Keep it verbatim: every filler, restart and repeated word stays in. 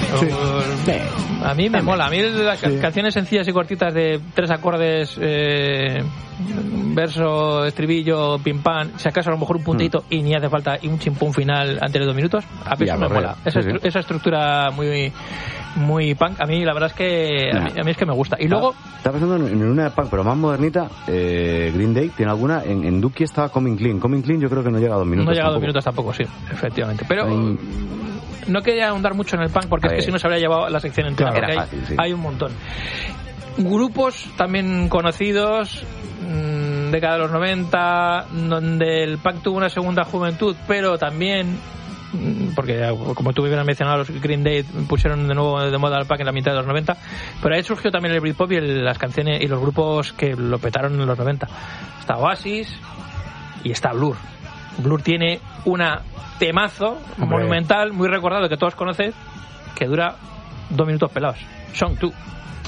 Sí. Sí. A mí me También. mola. A mí las sí. canciones sencillas y cortitas de tres acordes, eh, verso, estribillo, pim pam, si acaso a lo mejor un puntito mm. y ni hace falta y un chimpún final antes de dos minutos, a mí eso me mola. Esa, sí, estru- sí. esa estructura muy muy punk, a mí la verdad es que a mí, a mí es que me gusta. Y luego estaba pensando en una de punk pero más modernita. eh, Green Day tiene alguna. En, en Dookie estaba Coming Clean. Coming Clean yo creo que no llega a dos minutos. No llega a tampoco. dos minutos tampoco, sí, efectivamente. Pero Hay... no quería ahondar mucho en el punk porque a es ver. que si no se habría llevado la sección entera. Claro, porque fácil, hay, sí. hay un montón. Grupos también conocidos, mmm, década de los noventa, donde el punk tuvo una segunda juventud, pero también, porque como tú hubieras mencionado, los Green Day pusieron de nuevo de moda el punk en la mitad de los noventa, pero ahí surgió también el Britpop y el, las canciones y los grupos que lo petaron en los noventa. Está Oasis y está Blur. Blur tiene una temazo Hombre. monumental, muy recordado, que todos conocéis, que dura dos minutos pelados. Song dos.